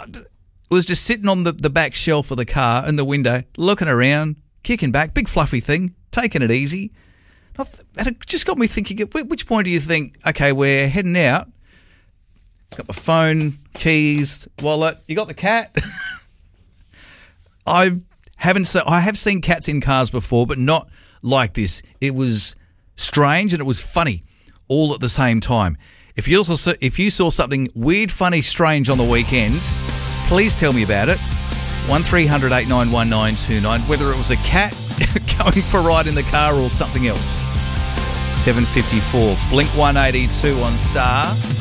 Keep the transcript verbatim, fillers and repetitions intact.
was just sitting on the, the back shelf of the car in the window, looking around, kicking back, big fluffy thing, taking it easy. And it just got me thinking, at which point do you think, okay, we're heading out, got my phone, keys, wallet, you got the cat? I haven't se- I have seen cats in cars before, but not like this. It was strange and it was funny all at the same time. If you also if you saw something weird, funny, strange on the weekend, please tell me about it. one three hundred eight nine one nine two nine, whether it was a cat going for a ride in the car or something else. seven fifty-four, Blink one eighty-two on Star.